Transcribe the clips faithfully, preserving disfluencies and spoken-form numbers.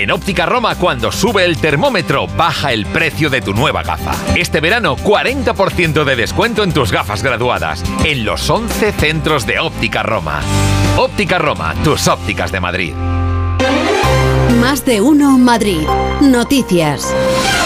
En Óptica Roma, cuando sube el termómetro, baja el precio de tu nueva gafa. Este verano, cuarenta por ciento de descuento en tus gafas graduadas, en los once centros de Óptica Roma. Óptica Roma, tus ópticas de Madrid. Más de uno Madrid. Noticias.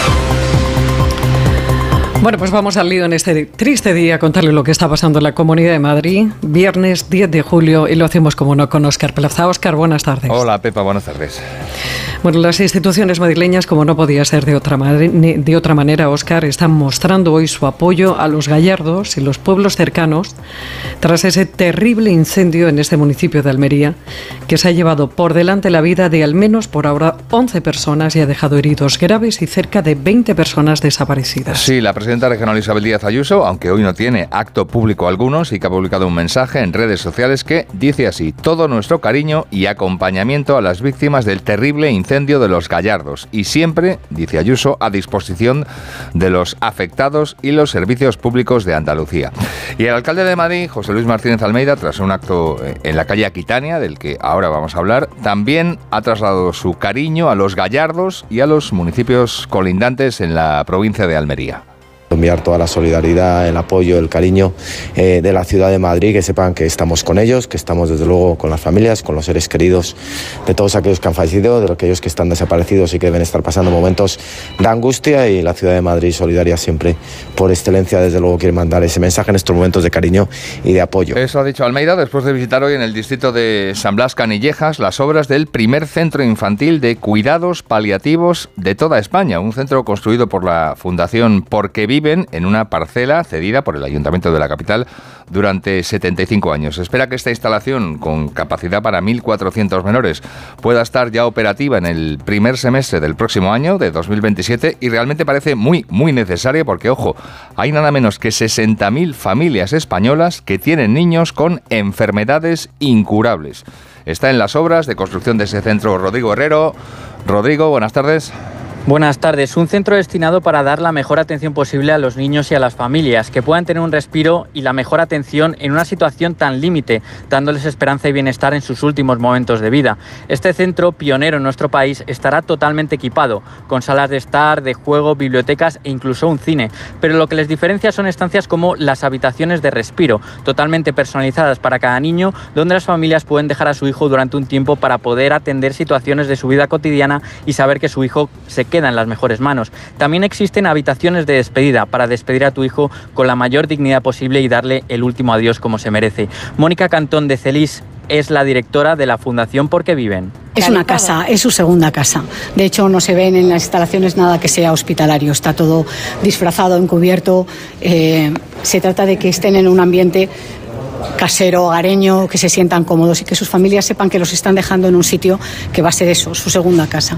Bueno, pues vamos al lío en este triste día a contarle lo que está pasando en la Comunidad de Madrid. Viernes diez de julio y lo hacemos como no con Óscar Plaza. Óscar, buenas tardes. Hola, Pepa, buenas tardes. Bueno, las instituciones madrileñas, como no podía ser de otra, de otra manera, Óscar, están mostrando hoy su apoyo a los gallardos y los pueblos cercanos tras ese terrible incendio en este municipio de Almería que se ha llevado por delante la vida de al menos por ahora once personas y ha dejado heridos graves y cerca de veinte personas desaparecidas. Sí, la presidenta regional Isabel Díaz Ayuso, aunque hoy no tiene acto público alguno, sí que ha publicado un mensaje en redes sociales que dice así: todo nuestro cariño y acompañamiento a las víctimas del terrible incendio de los Gallardos y siempre, dice Ayuso, a disposición de los afectados y los servicios públicos de Andalucía. Y el alcalde de Madrid, José Luis Martínez Almeida, tras un acto en la calle Aquitania, del que ahora vamos a hablar, también ha trasladado su cariño a los Gallardos y a los municipios colindantes en la provincia de Almería. Enviar toda la solidaridad, el apoyo, el cariño eh, de la ciudad de Madrid, que sepan que estamos con ellos, que estamos desde luego con las familias, con los seres queridos de todos aquellos que han fallecido, de aquellos que están desaparecidos y que deben estar pasando momentos de angustia, y la ciudad de Madrid solidaria siempre por excelencia, desde luego quiere mandar ese mensaje en estos momentos de cariño y de apoyo. Eso ha dicho Almeida después de visitar hoy en el distrito de San Blas Canillejas las obras del primer centro infantil de cuidados paliativos de toda España, un centro construido por la Fundación Porque Viven en una parcela cedida por el Ayuntamiento de la capital durante setenta y cinco años. Se espera que esta instalación, con capacidad para mil cuatrocientos menores, pueda estar ya operativa en el primer semestre del próximo año, de dos mil veintisiete, y realmente parece muy, muy necesaria porque, ojo, hay nada menos que sesenta mil familias españolas que tienen niños con enfermedades incurables. Está en las obras de construcción de ese centro Rodrigo Herrero. Rodrigo, buenas tardes. Buenas tardes. Un centro destinado para dar la mejor atención posible a los niños y a las familias, que puedan tener un respiro y la mejor atención en una situación tan límite, dándoles esperanza y bienestar en sus últimos momentos de vida. Este centro, pionero en nuestro país, estará totalmente equipado, con salas de estar, de juego, bibliotecas e incluso un cine. Pero lo que les diferencia son estancias como las habitaciones de respiro, totalmente personalizadas para cada niño, donde las familias pueden dejar a su hijo durante un tiempo para poder atender situaciones de su vida cotidiana y saber que su hijo se queda en las mejores manos. También existen habitaciones de despedida para despedir a tu hijo con la mayor dignidad posible y darle el último adiós como se merece. Mónica Cantón de Celis es la directora de la Fundación Porque Viven. Es una casa, es su segunda casa. De hecho, no se ven en las instalaciones nada que sea hospitalario. Está todo disfrazado, encubierto. Eh, se trata de que estén en un ambiente casero, hogareño, que se sientan cómodos y que sus familias sepan que los están dejando en un sitio que va a ser eso, su segunda casa.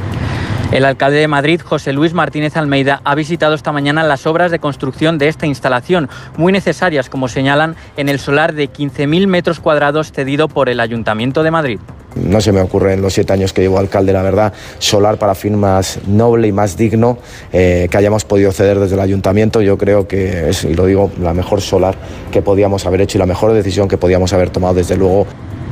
El alcalde de Madrid, José Luis Martínez Almeida, ha visitado esta mañana las obras de construcción de esta instalación, muy necesarias, como señalan, en el solar de quince mil metros cuadrados cedido por el Ayuntamiento de Madrid. No se me ocurre en los siete años que llevo alcalde, la verdad, solar para fin más noble y más digno eh, que hayamos podido ceder desde el Ayuntamiento. Yo creo que es, y lo digo, la mejor solar que podíamos haber hecho y la mejor decisión que podíamos haber tomado, desde luego.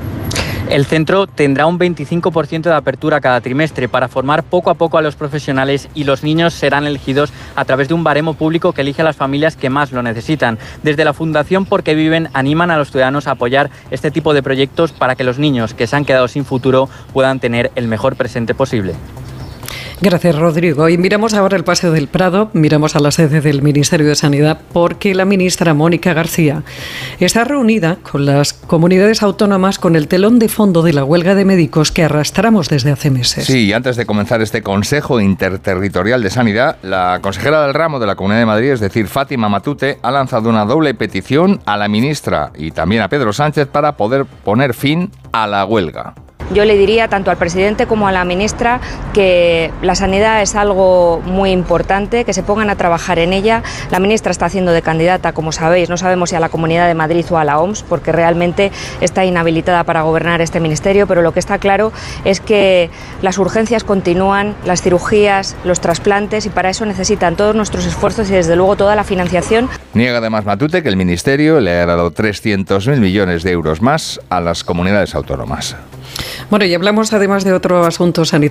El centro tendrá un veinticinco por ciento de apertura cada trimestre para formar poco a poco a los profesionales, y los niños serán elegidos a través de un baremo público que elige a las familias que más lo necesitan. Desde la Fundación Porque Viven animan a los ciudadanos a apoyar este tipo de proyectos para que los niños que se han quedado sin futuro puedan tener el mejor presente posible. Gracias, Rodrigo. Y miramos ahora el Paseo del Prado, miramos a la sede del Ministerio de Sanidad, porque la ministra Mónica García está reunida con las comunidades autónomas con el telón de fondo de la huelga de médicos que arrastramos desde hace meses. Sí, y antes de comenzar este Consejo Interterritorial de Sanidad, la consejera del ramo de la Comunidad de Madrid, es decir, Fátima Matute, ha lanzado una doble petición a la ministra y también a Pedro Sánchez para poder poner fin a la huelga. Yo le diría tanto al presidente como a la ministra que la sanidad es algo muy importante, que se pongan a trabajar en ella. La ministra está haciendo de candidata, como sabéis, no sabemos si a la Comunidad de Madrid o a la O M S, porque realmente está inhabilitada para gobernar este ministerio, pero lo que está claro es que las urgencias continúan, las cirugías, los trasplantes, y para eso necesitan todos nuestros esfuerzos y desde luego toda la financiación. Niega además Matute que el ministerio le ha dado trescientos mil millones de euros más a las comunidades autónomas. Bueno, y hablamos además de otro asunto sanitario.